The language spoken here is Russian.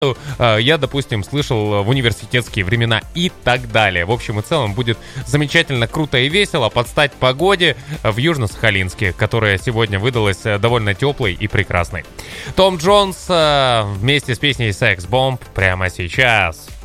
я, допустим, слышал в университетские времена и так далее. В общем и целом будет замечательно, круто и весело под стать погоде в Южно-Сахалинске, которая сегодня выдалась довольно теплой и прекрасной. Том Джонс вместе с песней «Sex Bomb» прямо сейчас.